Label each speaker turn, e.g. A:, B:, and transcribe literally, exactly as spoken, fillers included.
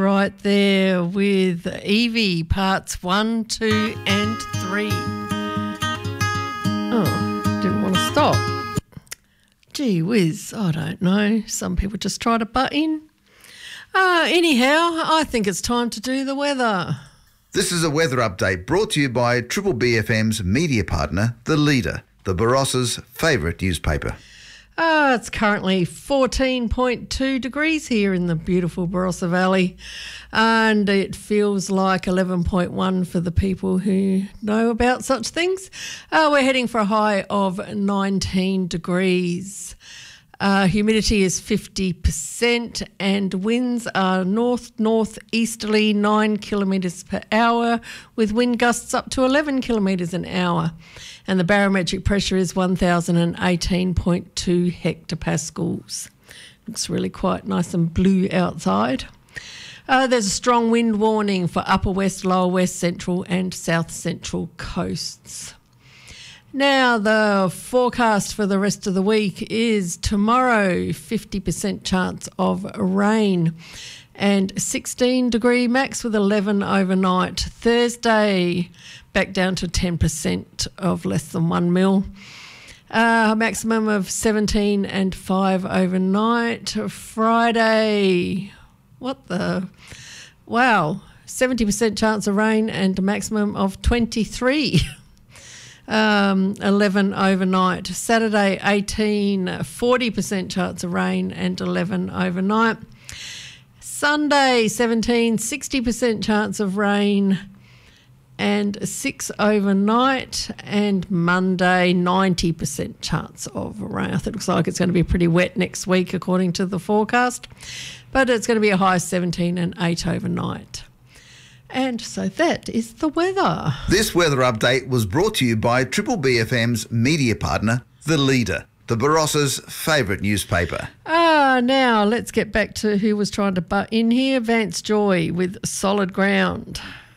A: Right there with Evie, parts one, two and three. Oh, didn't want to stop. Gee whiz, I don't know. Some people just try to butt in. Uh, anyhow, I think it's time to do the weather.
B: This is a weather update brought to you by Triple B F M's media partner, The Leader, the Barossa's favourite newspaper.
A: Uh, it's currently fourteen point two degrees here in the beautiful Barossa Valley, and it feels like eleven point one for the people who know about such things. Uh, we're heading for a high of nineteen degrees. Uh, humidity is fifty percent and winds are north-northeasterly nine kilometres per hour with wind gusts up to eleven kilometres an hour. And the barometric pressure is one thousand eighteen point two hectopascals. Looks really quite nice and blue outside. Uh, there's a strong wind warning for upper west, lower west, central and south central coasts. Now, the forecast for the rest of the week is tomorrow, fifty percent chance of rain and sixteen degree max with eleven overnight. Thursday, back down to ten percent of less than one mil. Uh, maximum of seventeen and five overnight. Friday, what the? Wow, seventy percent chance of rain and a maximum of twenty-three. Um, eleven overnight. Saturday, eighteen, forty percent chance of rain and eleven overnight. Sunday, seventeen, sixty percent chance of rain and six overnight. And Monday, ninety percent chance of rain. I think it looks like it's going to be pretty wet next week according to the forecast, but it's going to be a high of seventeen and eight overnight. And so that is the weather.
B: This weather update was brought to you by Triple B F M's media partner, The Leader, the Barossa's favourite newspaper.
A: Ah, now let's get back to who was trying to butt in here. Vance Joy with Solid Ground.